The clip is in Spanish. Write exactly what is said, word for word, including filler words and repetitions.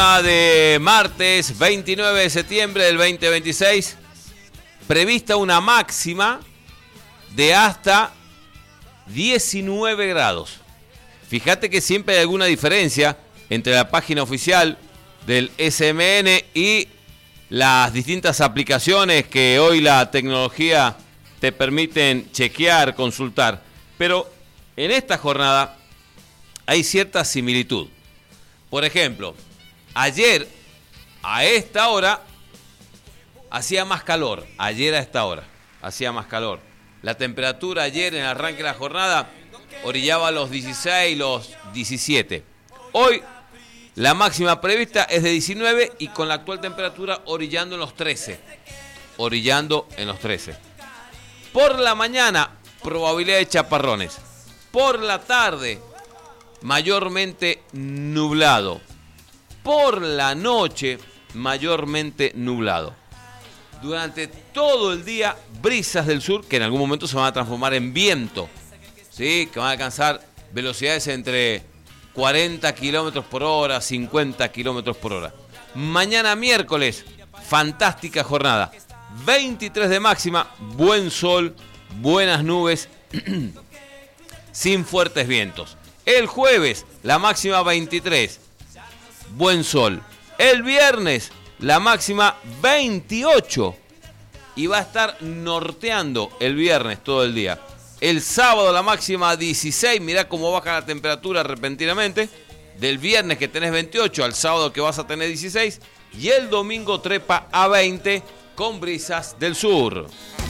De martes veintinueve de septiembre del veinte veintiséis, prevista una máxima de hasta diecinueve grados. Fíjate que siempre hay alguna diferencia entre la página oficial del S M N y las distintas aplicaciones que hoy la tecnología te permiten chequear, consultar. Pero en esta jornada hay cierta similitud. Por ejemplo, ayer, a esta hora, hacía más calor. Ayer a esta hora, hacía más calor. La temperatura ayer en el arranque de la jornada orillaba los dieciséis, los diecisiete. Hoy, la máxima prevista es de diecinueve y con la actual temperatura orillando en los trece. Orillando en los trece. Por la mañana, probabilidad de chaparrones. Por la tarde, mayormente nublado. Por la noche, mayormente nublado. Durante todo el día, brisas del sur que en algún momento se van a transformar en viento, ¿sí? Que van a alcanzar velocidades entre cuarenta kilómetros por hora, cincuenta kilómetros por hora. Mañana miércoles, fantástica jornada. veintitrés de máxima, buen sol, buenas nubes, sin fuertes vientos. El jueves, la máxima veintitrés. Buen sol. El viernes, la máxima veintiocho. Y va a estar norteando el viernes todo el día. El sábado, la máxima dieciséis. Mirá cómo baja la temperatura repentinamente. Del viernes que tenés veintiocho al sábado que vas a tener dieciséis. Y el domingo trepa a veinte con brisas del sur.